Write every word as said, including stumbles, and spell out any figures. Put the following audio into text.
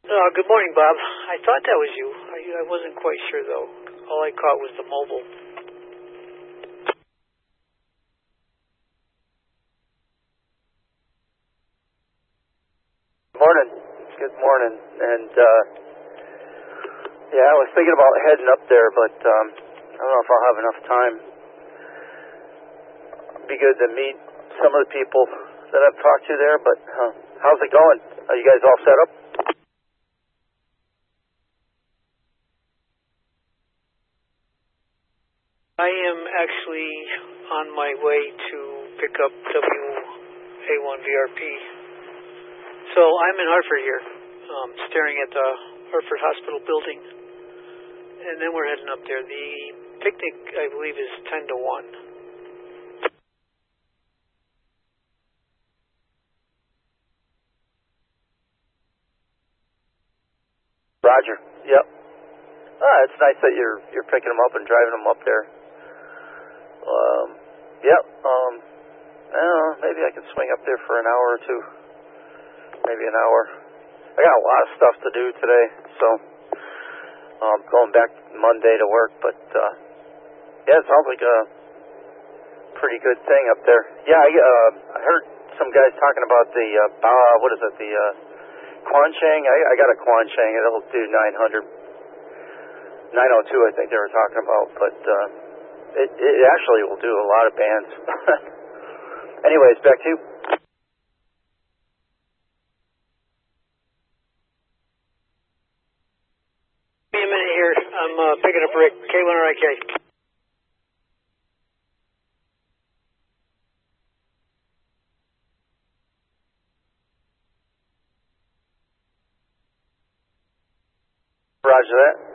Uh, good morning, Bob. I thought that was you. I, I wasn't quite sure, though. All I caught was the mobile. Morning. Good morning. And, uh, yeah, I was thinking about heading up there, but um, I don't know if I'll have enough time. It'd be good to meet some of the people that I've talked to there, but uh, how's it going? Are you guys all set up? I am actually on my way to pick up W A one V R P. So I'm in Hartford here, um, staring at the Hartford Hospital building, and then we're heading up there. The picnic, I believe, is ten to one. Roger. Yep. Ah, it's nice that you're you're picking them up and driving them up there. Um, yep. Um, I don't know. Maybe I can swing up there for an hour or two. Maybe an hour. I got a lot of stuff to do today, so I'm um, going back Monday to work. But uh, yeah, it sounds like a pretty good thing up there. Yeah, I, uh, I heard some guys talking about the uh, uh what is it? The uh, Quanchang. I, I got a Quanchang. It'll do nine hundred, nine oh two. I think they were talking about, but uh, it it actually will do a lot of bands. Anyways, back to you. Give me a minute here. I'm uh, picking up Rick. K one R I K. Roger that.